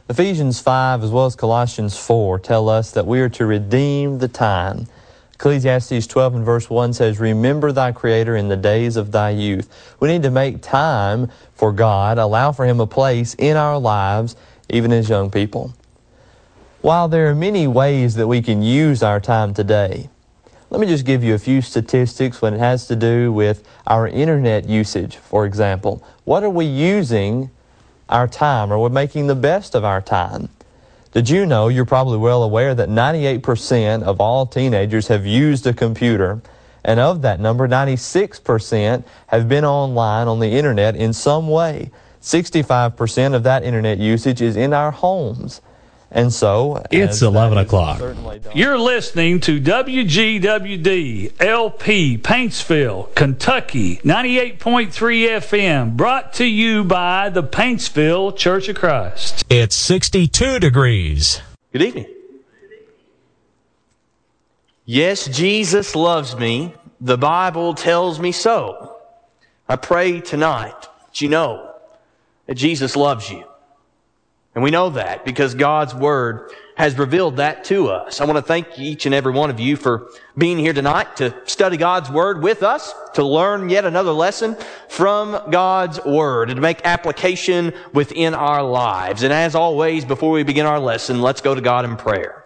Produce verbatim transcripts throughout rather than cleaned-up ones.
Ephesians five as well as Colossians four tell us that we are to redeem the time. Ecclesiastes twelve and verse one says, "Remember thy Creator in the days of thy youth." We need to make time for God, allow for Him a place in our lives, even as young people. While there are many ways that we can use our time today, let me just give you a few statistics when it has to do with our internet usage, for example. What are we using our time? Are we making the best of our time? Did you know, you're probably well aware, that ninety-eight percent of all teenagers have used a computer, and of that number, ninety-six percent have been online on the internet in some way. sixty-five percent of that internet usage is in our homes. And so, it's eleven o'clock. You're listening to W G W D L P Paintsville, Kentucky, ninety-eight point three F M, brought to you by the Paintsville Church of Christ. It's sixty-two degrees. Good evening. Yes, Jesus loves me. The Bible tells me so. I pray tonight that you know that Jesus loves you. And we know that because God's Word has revealed that to us. I want to thank each and every one of you for being here tonight to study God's Word with us, to learn yet another lesson from God's Word, and to make application within our lives. And as always, before we begin our lesson, let's go to God in prayer.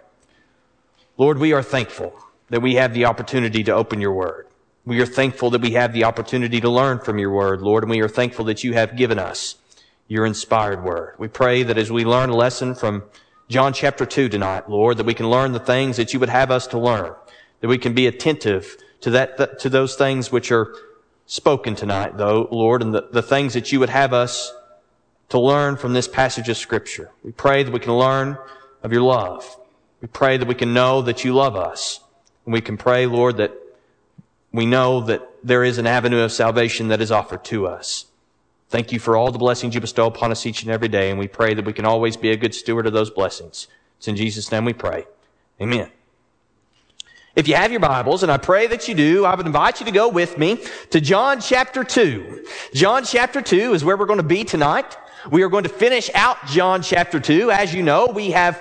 Lord, we are thankful that we have the opportunity to open your Word. We are thankful that we have the opportunity to learn from your Word, Lord, and we are thankful that you have given us your inspired Word. We pray that as we learn a lesson from John chapter two tonight, Lord, that we can learn the things that you would have us to learn, that we can be attentive to that, to those things which are spoken tonight, though, Lord, and the, the things that you would have us to learn from this passage of Scripture. We pray that we can learn of your love. We pray that we can know that you love us. And we can pray, Lord, that we know that there is an avenue of salvation that is offered to us. Thank you for all the blessings you bestow upon us each and every day, and we pray that we can always be a good steward of those blessings. It's in Jesus' name we pray. Amen. If you have your Bibles, and I pray that you do, I would invite you to go with me to John chapter two. John chapter two is where we're going to be tonight. We are going to finish out John chapter two. As you know, we have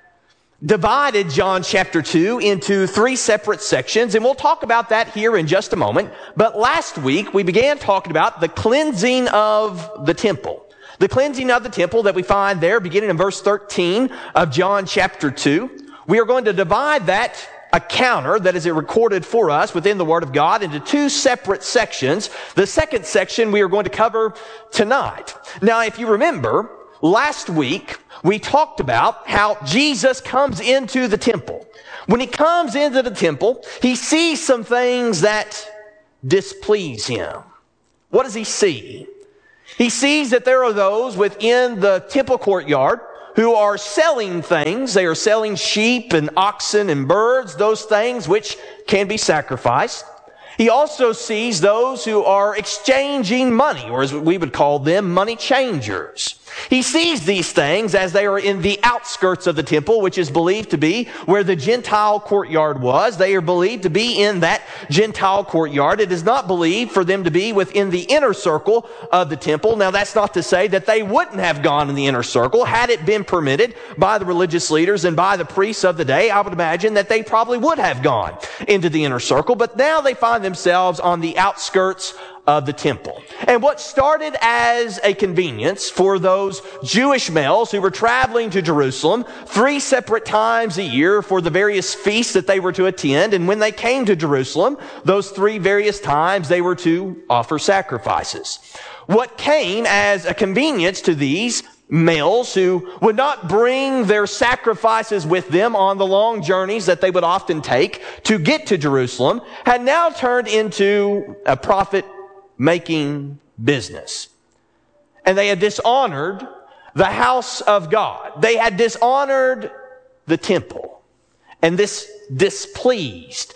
divided John chapter two into three separate sections, and we'll talk about that here in just a moment. But last week, we began talking about the cleansing of the temple. The cleansing of the temple that we find there beginning in verse thirteen of John chapter two. We are going to divide that encounter that is recorded for us within the Word of God into two separate sections. The second section we are going to cover tonight. Now, if you remember, last week, we talked about how Jesus comes into the temple. When he comes into the temple, he sees some things that displease him. What does he see? He sees that there are those within the temple courtyard who are selling things. They are selling sheep and oxen and birds, those things which can be sacrificed. He also sees those who are exchanging money, or as we would call them, money changers. He sees these things as they are in the outskirts of the temple, which is believed to be where the Gentile courtyard was. They are believed to be in that Gentile courtyard. It is not believed for them to be within the inner circle of the temple. Now, that's not to say that they wouldn't have gone in the inner circle had it been permitted by the religious leaders and by the priests of the day. I would imagine that they probably would have gone into the inner circle, but now they find themselves on the outskirts of the temple. And what started as a convenience for those Jewish males who were traveling to Jerusalem three separate times a year for the various feasts that they were to attend, and when they came to Jerusalem, those three various times they were to offer sacrifices. What came as a convenience to these males who would not bring their sacrifices with them on the long journeys that they would often take to get to Jerusalem had now turned into a profit making business. And they had dishonored the house of God. They had dishonored the temple. And this displeased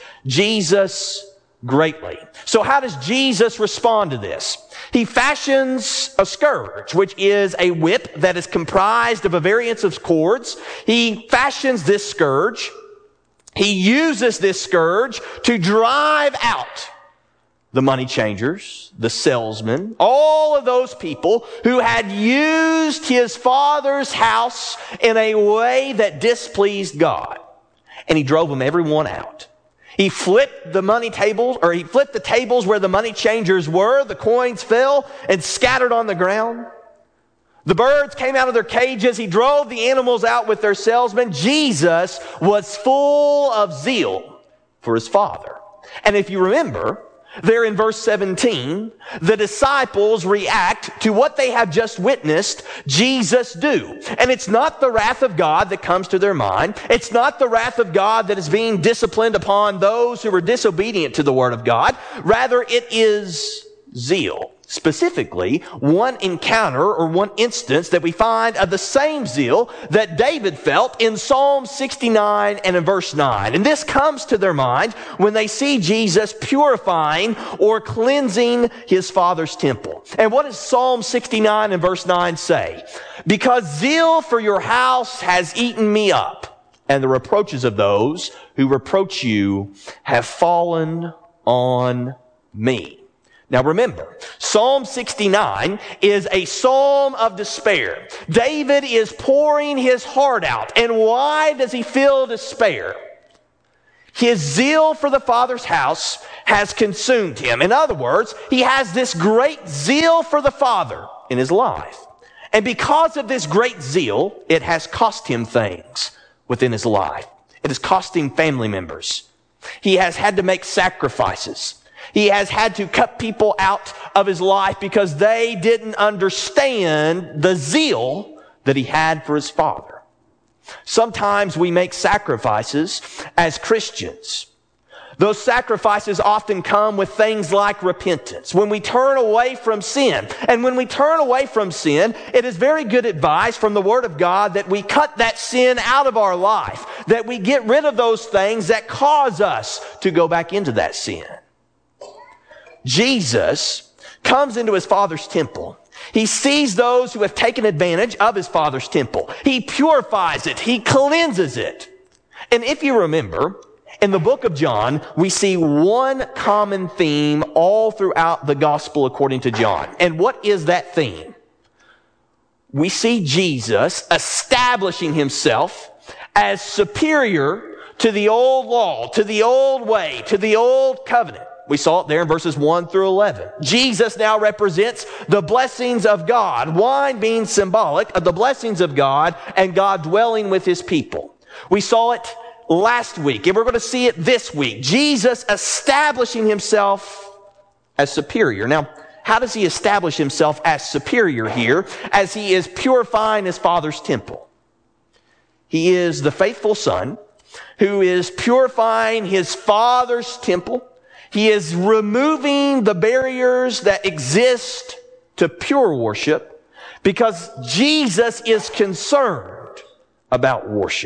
Jesus greatly. So how does Jesus respond to this? He fashions a scourge, which is a whip that is comprised of a variance of cords. He fashions this scourge. He uses this scourge to drive out the money changers, the salesmen, all of those people who had used his father's house in a way that displeased God. And he drove them everyone out. He flipped the money tables, or he flipped the tables where the money changers were. The coins fell and scattered on the ground. The birds came out of their cages. He drove the animals out with their salesmen. Jesus was full of zeal for his Father. And if you remember, there in verse seventeen, the disciples react to what they have just witnessed Jesus do. And it's not the wrath of God that comes to their mind. It's not the wrath of God that is being disciplined upon those who are disobedient to the Word of God. Rather, it is zeal. Specifically, one encounter or one instance that we find of the same zeal that David felt in Psalm sixty-nine and in verse nine. And this comes to their mind when they see Jesus purifying or cleansing his Father's temple. And what does Psalm sixty-nine and verse nine say? Because zeal for your house has eaten me up, and the reproaches of those who reproach you have fallen on me. Now remember, Psalm sixty-nine is a psalm of despair. David is pouring his heart out. And why does he feel despair? His zeal for the Father's house has consumed him. In other words, he has this great zeal for the Father in his life. And because of this great zeal, it has cost him things within his life. It has cost him family members. He has had to make sacrifices. He has had to cut people out of his life because they didn't understand the zeal that he had for his Father. Sometimes we make sacrifices as Christians. Those sacrifices often come with things like repentance. When we turn away from sin, and when we turn away from sin, it is very good advice from the Word of God that we cut that sin out of our life, that we get rid of those things that cause us to go back into that sin. Jesus comes into his Father's temple. He sees those who have taken advantage of his Father's temple. He purifies it. He cleanses it. And if you remember, in the book of John, we see one common theme all throughout the gospel according to John. And what is that theme? We see Jesus establishing himself as superior to the old law, to the old way, to the old covenant. We saw it there in verses one through eleven. Jesus now represents the blessings of God, wine being symbolic of the blessings of God and God dwelling with his people. We saw it last week, and we're going to see it this week. Jesus establishing himself as superior. Now, how does he establish himself as superior here as he is purifying his Father's temple? He is the faithful Son who is purifying his Father's temple. He is removing the barriers that exist to pure worship because Jesus is concerned about worship.